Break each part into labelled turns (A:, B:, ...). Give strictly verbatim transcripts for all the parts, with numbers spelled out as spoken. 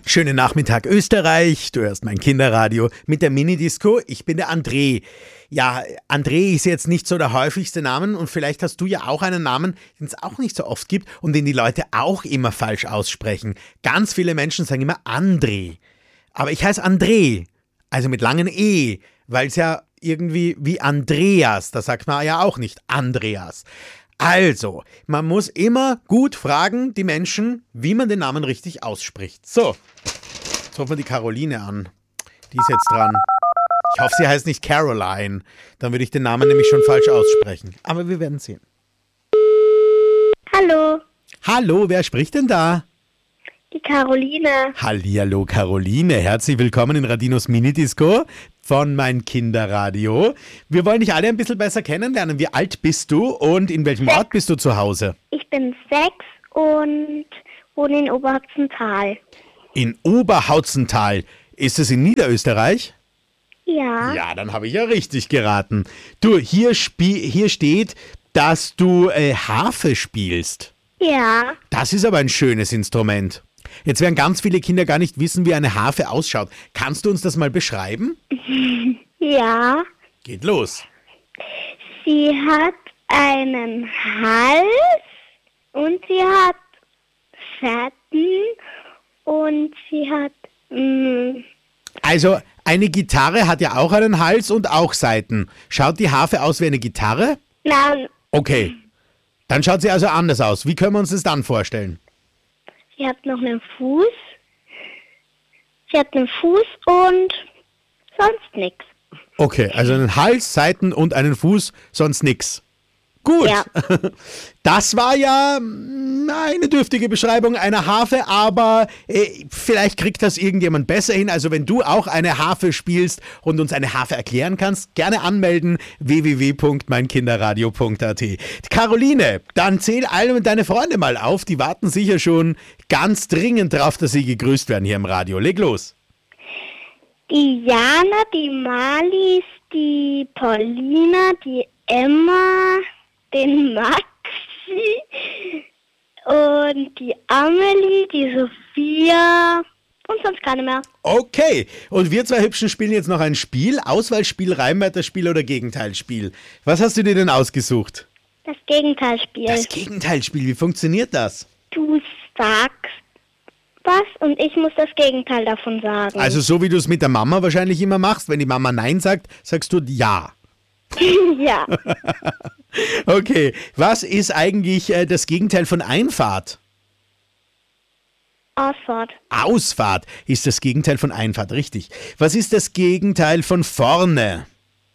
A: Schönen Nachmittag Österreich, du hörst mein Kinderradio mit der Minidisco. Ich bin der André. Ja, André ist jetzt nicht so der häufigste Name und vielleicht hast du ja auch einen Namen, den es auch nicht so oft gibt und den die Leute auch immer falsch aussprechen. Ganz viele Menschen sagen immer André. Aber ich heiße André, also mit langen E, weil es ja irgendwie wie Andreas, da sagt man ja auch nicht Andreas. Also, man muss immer gut fragen, die Menschen, wie man den Namen richtig ausspricht. So, jetzt rufen wir die Caroline an. Die ist jetzt dran. Ich hoffe, sie heißt nicht Caroline. Dann würde ich den Namen nämlich schon falsch aussprechen. Aber wir werden sehen.
B: Hallo.
A: Hallo, wer spricht denn da?
B: Die Caroline.
A: Hallihallo Caroline, herzlich willkommen in Radinos Minidisco von Mein Kinderradio. Wir wollen dich alle ein bisschen besser kennenlernen. Wie alt bist du und in welchem
B: Sechs.
A: Ort bist du zu Hause?
B: Ich bin sechs und wohne in Oberhausenthal.
A: In Oberhausenthal. Ist es in Niederösterreich?
B: Ja.
A: Ja, dann habe ich ja richtig geraten. Du, hier, spie- hier steht, dass du äh, Harfe spielst.
B: Ja.
A: Das ist aber ein schönes Instrument. Jetzt werden ganz viele Kinder gar nicht wissen, wie eine Harfe ausschaut. Kannst du uns das mal beschreiben?
B: Ja.
A: Geht los.
B: Sie hat einen Hals und sie hat Saiten und sie hat... Mh,
A: Also, eine Gitarre hat ja auch einen Hals und auch Saiten. Schaut die Harfe aus wie eine Gitarre?
B: nein,
A: Okay. Dann schaut sie also anders aus. Wie können wir uns das dann vorstellen?
B: sie hat noch einen Fuß. Sie hat einen Fuß und sonst nichts.
A: Okay, also einen Hals, Seiten und einen Fuß, sonst nix. Gut.
B: Ja.
A: Das war ja mm, eine dürftige Beschreibung einer Harfe, aber äh, vielleicht kriegt das irgendjemand besser hin. Also wenn du auch eine Harfe spielst und uns eine Harfe erklären kannst, gerne anmelden, w w w punkt mein kinderradio punkt a t. Caroline, dann zähl alle und deine Freunde mal auf. Die warten sicher schon ganz dringend drauf, dass sie gegrüßt werden hier im Radio. Leg los.
B: Die Jana, die Marlies, die Paulina, die Emma, den Maxi und die Amelie, die Sophia und sonst keine mehr.
A: Okay, und wir zwei Hübschen spielen jetzt noch ein Spiel. Auswahlspiel, Reimwörterspiel oder Gegenteilspiel. Was hast du dir denn ausgesucht?
B: Das Gegenteilspiel.
A: Das Gegenteilspiel, wie funktioniert das?
B: Du sagst was und ich muss das Gegenteil davon sagen.
A: Also so wie du es mit der Mama wahrscheinlich immer machst, wenn die Mama Nein sagt, sagst du Ja.
B: ja,
A: Okay, was ist eigentlich äh, das Gegenteil von Einfahrt?
B: Ausfahrt.
A: Ausfahrt ist das Gegenteil von Einfahrt, richtig. Was ist das Gegenteil von vorne?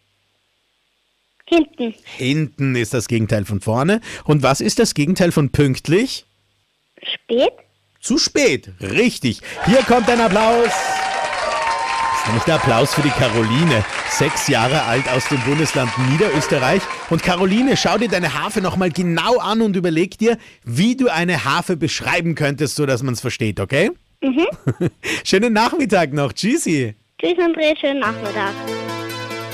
B: Hinten.
A: Hinten ist das Gegenteil von vorne. Und was ist das Gegenteil von pünktlich?
B: Spät.
A: Zu spät, richtig. Hier kommt ein Applaus. Das ist nämlich der Applaus für die Caroline, sechs Jahre alt aus dem Bundesland Niederösterreich. Und Caroline, schau dir deine Harfe nochmal genau an und überleg dir, wie du eine Harfe beschreiben könntest, sodass man es versteht, okay?
B: Mhm.
A: Schönen Nachmittag noch, tschüssi.
B: Tschüss André, schönen Nachmittag.